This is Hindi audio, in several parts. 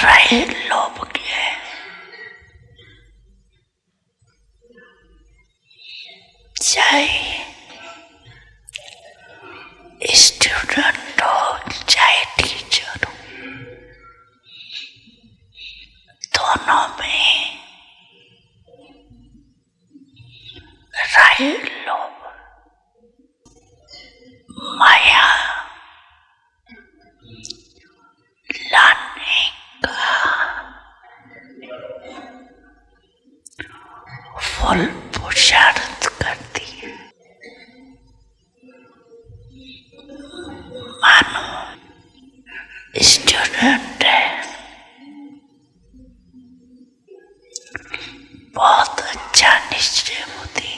रहे लोभ के चाहे स्टूडेंट हो चाहे टीचर हो, दोनों में रहे लोभ। माया लाने का फल पुरुषार्थ करती है। मानो स्टूडेंट है, बहुत अच्छा निश्चय बुद्धि,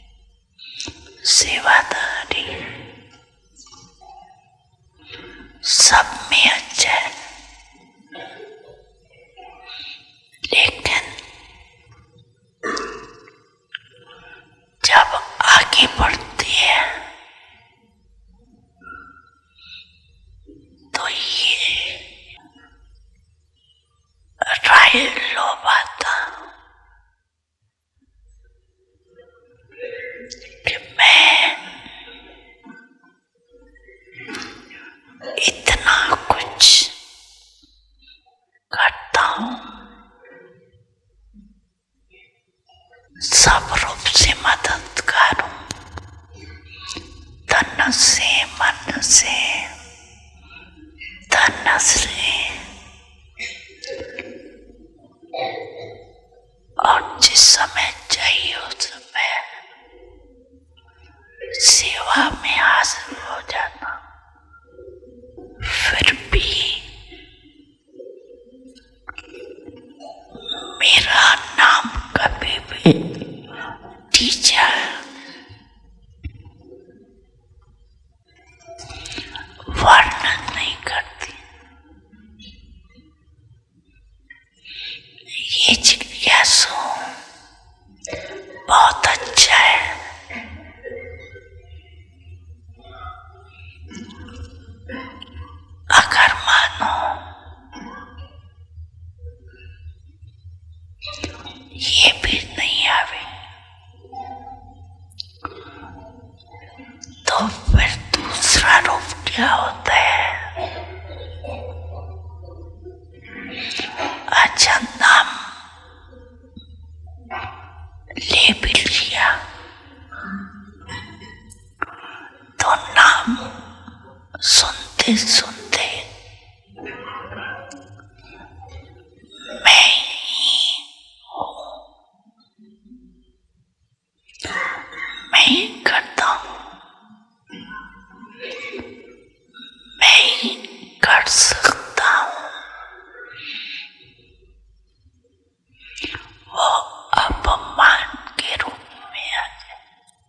सेवादारी, सब में अच्छा है, लेकिन जब आगे बढ़ती है तो ये राय लोभ आता कि मैं इतना कुछ करता हूँ, सब रूप से मददगार हूँ, तन से मन से धन से, और जिस समय चाहिए उस समय सेवा में हाजिर हो जाना। फिर भी मेरा नाम कभी भी टीचर वर्णन नहीं करती। ये जिज्ञासु बहुत अच्छा है। अगर मानो ये भी नहीं आवे तो फिर दूसरा रूप क्या होता है? अच्छा, नाम ले भी लिया तो नाम सुनते सुनते मैं ही हूँ, मैं ही करता हूँ, मैं ही कर सकता हूँ। वो अपमान के रूप में आ जाए।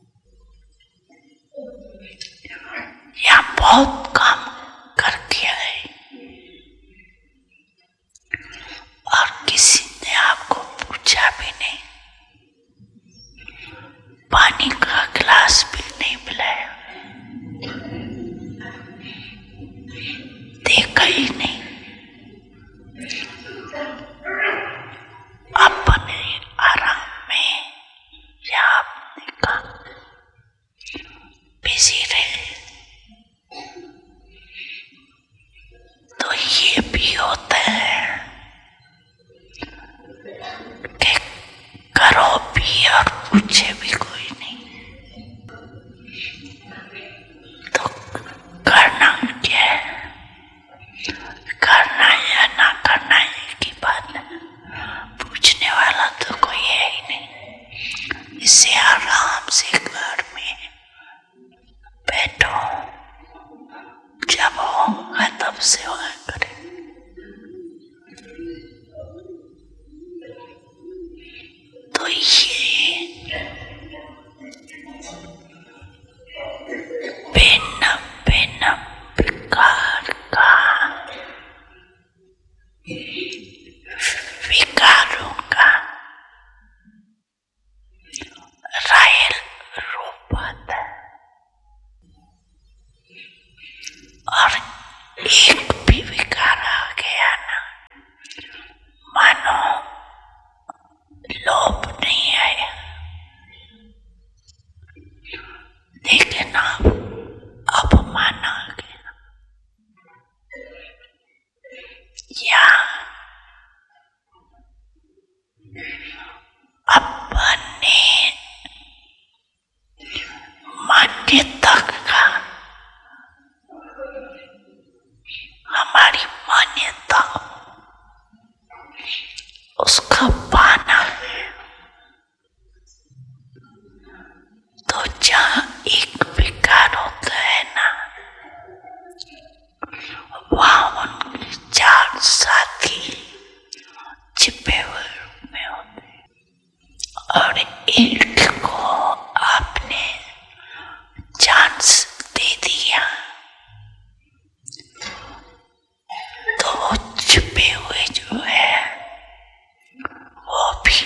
यहाँ बहुत काम करके आए और किसी ने आपको पूछा भी नहीं, पानी का गिलास भी नहीं पिलाया, देखा ही नहीं, अपने आराम में या अपने काम बिजी रहे। तो ये भी होता है कि करो भी और पूछे भी कोई नहीं, तो करना क्या है? करना या ना करना एक ही बात है, पूछने वाला तो कोई है ही नहीं। इससे आराम से घर में बैठो, जब होगा तब सेवा करें। तो ये भिन्न भिन्न प्रकार का विकारों का रायल रूप आता है। और एक भी विकार आ गया ना या अपने मान्यता का, हमारी मान्यता उसका पाना है। तो जहाँ एक विकार होता है ना, वहाँ उनके चार साथी छिपे हुए रूप में होते हैं। और एक को आपने चांस दे दिया तो वो छिपे हुए जो है वो भी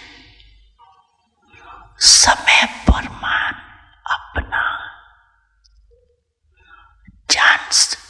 समय पर मान अपना चांस